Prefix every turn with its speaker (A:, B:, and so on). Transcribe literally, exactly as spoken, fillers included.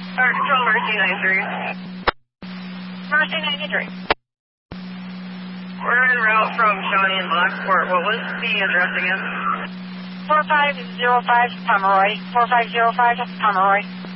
A: Fire Control, Mercy ninety-three.
B: Mercy ninety-three.
A: We're en route from Shawnee and Blackport. What was the address again?
B: four five zero five Pomeroy. four five zero five Pomeroy.